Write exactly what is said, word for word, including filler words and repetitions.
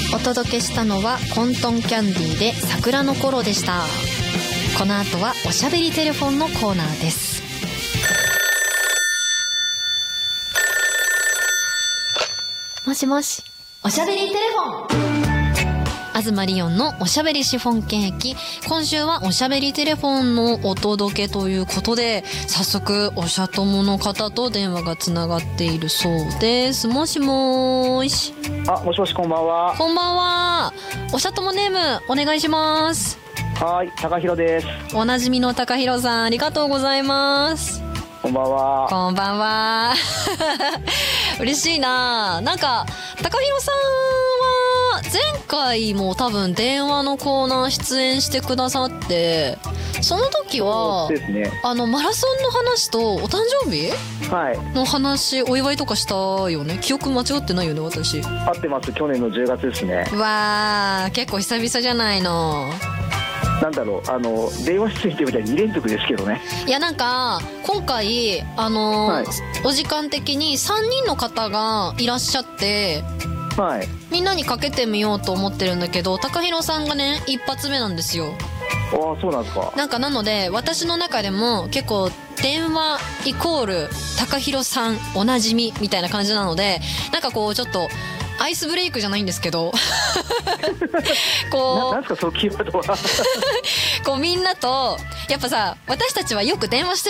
お届けしたのはコントンキャンディーで桜の頃でした。この後はおしゃべりテレフォンのコーナーです。もしもし、おしゃべりテレフォン。東リオンのおしゃべりシフォンケーキ。今週はおしゃべりテレフォンのお届けということで、早速おしゃともの方と電話がつながっているそうです。もしもーし。 あ、もしもし、こんばんは。 こんばんは。おしゃともネームお願いします。 はい、高弘です。 おなじみの高弘さん、ありがとうございます。 こんばんは。 こんばんは。嬉しいな。なんか高弘さんは前回も多分電話のコーナー出演してくださって、その時はそうですね、 あのマラソンの話とお誕生日はいの話、お祝いとかしたよね。記憶間違ってないよね、私。 合ってます。去年のじゅうがつですね。 わー、結構久々じゃないの。 なんだろう、あの電話出演ってみたいにに連続ですけどね。 いや、なんか今回あのーはい、お時間的にさんにんの方がいらっしゃって、 はい、 みんなにかけてみようと思ってるんだけど、高弘さんがね一発目なんですよ。 ああ、そうなんですか。 なんかなので私の中でも結構電話イコール高弘さんおなじみみたいな感じなので、なんかこうちょっとアイスブレイクじゃないんですけどこうな, なんすかそのキーワードはこうみんなとやっぱさ、私たちはよく電話して